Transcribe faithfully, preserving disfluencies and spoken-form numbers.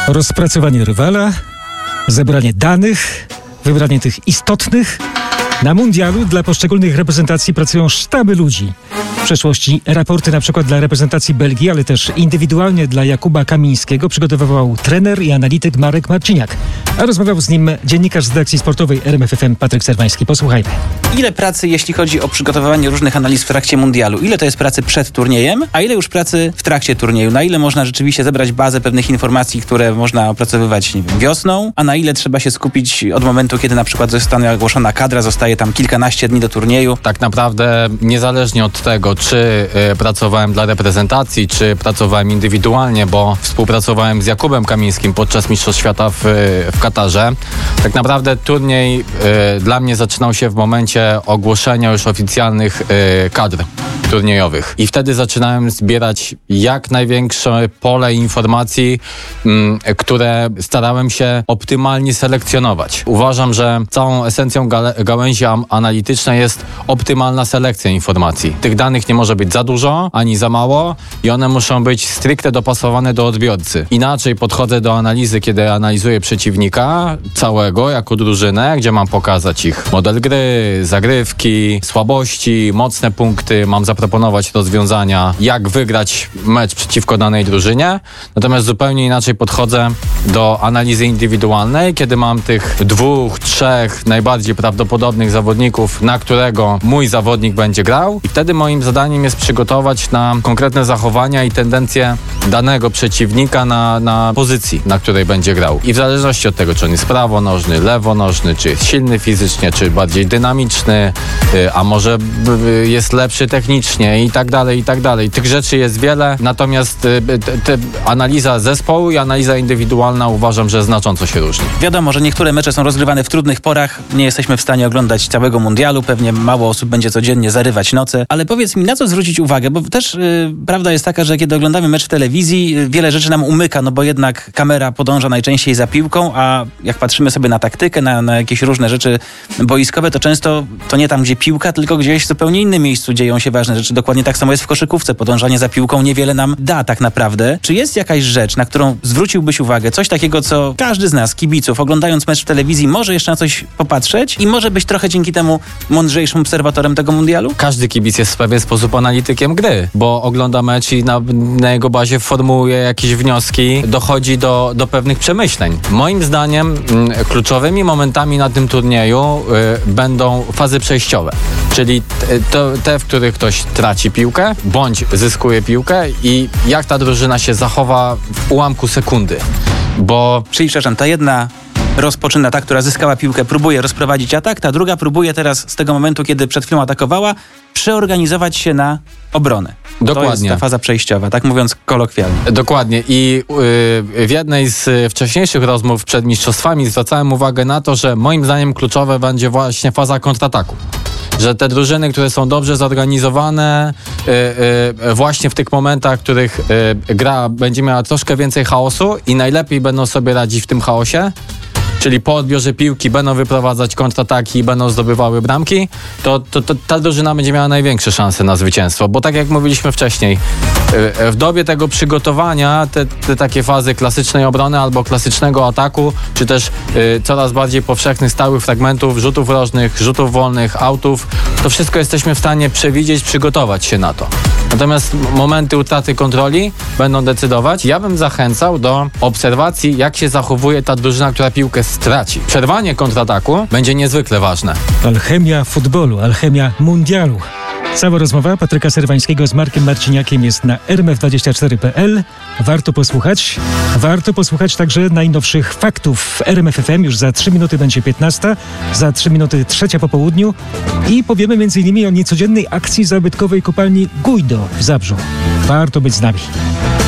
Rozpracowanie rywala, zebranie danych, wybranie tych istotnych. Na mundialu dla poszczególnych reprezentacji pracują sztaby ludzi. W przeszłości raporty na przykład dla reprezentacji Belgii, ale też indywidualnie dla Jakuba Kamińskiego przygotowywał trener i analityk Marek Marciniak. A rozmawiał z nim dziennikarz z redakcji sportowej R M F F M Patryk Serwański. Posłuchajmy. Ile pracy, jeśli chodzi o przygotowywanie różnych analiz w trakcie mundialu? Ile to jest pracy przed turniejem, a ile już pracy w trakcie turnieju? Na ile można rzeczywiście zebrać bazę pewnych informacji, które można opracowywać, nie wiem, wiosną, a na ile trzeba się skupić od momentu, kiedy na przykład zostanie ogłoszona kadra, zostaje tam kilkanaście dni do turnieju? Tak naprawdę niezależnie od tego, czy y, pracowałem dla reprezentacji, czy pracowałem indywidualnie, bo współpracowałem z Jakubem Kamińskim podczas Mistrzostw Świata w, w Katarze. Tak naprawdę turniej y, dla mnie zaczynał się w momencie ogłoszenia już oficjalnych y, kadr turniejowych. I wtedy zaczynałem zbierać jak największe pole informacji, m, które starałem się optymalnie selekcjonować. Uważam, że całą esencją gale- gałęzi am- analitycznej jest optymalna selekcja informacji. Tych danych nie może być za dużo, ani za mało i one muszą być stricte dopasowane do odbiorcy. Inaczej podchodzę do analizy, kiedy analizuję przeciwnika całego jako drużynę, gdzie mam pokazać ich model gry, zagrywki, słabości, mocne punkty, mam zaproponować rozwiązania, jak wygrać mecz przeciwko danej drużynie. Natomiast zupełnie inaczej podchodzę do analizy indywidualnej, kiedy mam tych dwóch, trzech najbardziej prawdopodobnych zawodników, na którego mój zawodnik będzie grał i wtedy moim zadaniem jest przygotować na konkretne zachowania i tendencje danego przeciwnika na, na pozycji, na której będzie grał. I w zależności od tego, czy on jest prawonożny, lewonożny, czy jest silny fizycznie, czy bardziej dynamiczny, a może jest lepszy technicznie i tak dalej, i tak dalej. Tych rzeczy jest wiele, natomiast te, te analiza zespołu i analiza indywidualna uważam, że znacząco się różni. Wiadomo, że niektóre mecze są rozgrywane w trudnych porach, nie jesteśmy w stanie oglądać całego mundialu, pewnie mało osób będzie codziennie zarywać noce, ale powiedz mi, na co zwrócić uwagę, bo też yy, prawda jest taka, że kiedy oglądamy mecz w telewizji, yy, wiele rzeczy nam umyka, no bo jednak kamera podąża najczęściej za piłką, a jak patrzymy sobie na taktykę, na, na jakieś różne rzeczy boiskowe, to często to nie tam, gdzie piłka, tylko gdzieś w zupełnie innym miejscu dzieją się ważne rzeczy. Dokładnie tak samo jest w koszykówce. Podążanie za piłką niewiele nam da tak naprawdę. Czy jest jakaś rzecz, na którą zwróciłbyś uwagę? Coś takiego, co każdy z nas, kibiców, oglądając mecz w telewizji, może jeszcze na coś popatrzeć i może być trochę dzięki temu mądrzejszym obserwatorem tego mundialu? Każdy kibic jest w pewien sposób analitykiem gry, bo ogląda mecz i na, na jego bazie formułuje jakieś wnioski, dochodzi do, do pewnych przemyśleń. Moim zdaniem m, kluczowymi momentami na tym turnieju y, będą fazy przejściowe, czyli t, to, te, w których ktoś traci piłkę, bądź zyskuje piłkę i jak ta drużyna się zachowa w ułamku sekundy, bo... Czyli, przepraszam, ta jedna rozpoczyna, ta, która zyskała piłkę, próbuje rozprowadzić atak, ta druga próbuje teraz z tego momentu, kiedy przed chwilą atakowała, przeorganizować się na obronę. Dokładnie. To jest ta faza przejściowa, tak mówiąc kolokwialnie. Dokładnie i yy, w jednej z wcześniejszych rozmów przed mistrzostwami zwracałem uwagę na to, że moim zdaniem kluczowe będzie właśnie faza kontrataku. Że te drużyny, które są dobrze zorganizowane, yy, yy, właśnie w tych momentach, w których yy, gra będzie miała troszkę więcej chaosu i najlepiej będą sobie radzić w tym chaosie, czyli po odbiorze piłki będą wyprowadzać kontrataki i będą zdobywały bramki, to, to, to ta drużyna będzie miała największe szanse na zwycięstwo. Bo tak jak mówiliśmy wcześniej, w dobie tego przygotowania te, te takie fazy klasycznej obrony albo klasycznego ataku, czy też y, coraz bardziej powszechnych stałych fragmentów, rzutów rożnych, rzutów wolnych, autów, to wszystko jesteśmy w stanie przewidzieć, przygotować się na to. Natomiast momenty utraty kontroli będą decydować. Ja bym zachęcał do obserwacji, jak się zachowuje ta drużyna, która piłkę straci. Przerwanie kontrataku będzie niezwykle ważne. Alchemia futbolu, alchemia mundialu. Cała rozmowa Patryka Serwańskiego z Markiem Marciniakiem jest na r m f dwadzieścia cztery kropka p l. Warto posłuchać. Warto posłuchać także najnowszych faktów w R M F F M. Już za trzy minuty będzie piętnasta, za trzy minuty trzecia po południu i powiemy między innymi o niecodziennej akcji zabytkowej kopalni Gujdo w Zabrzu. Warto być z nami.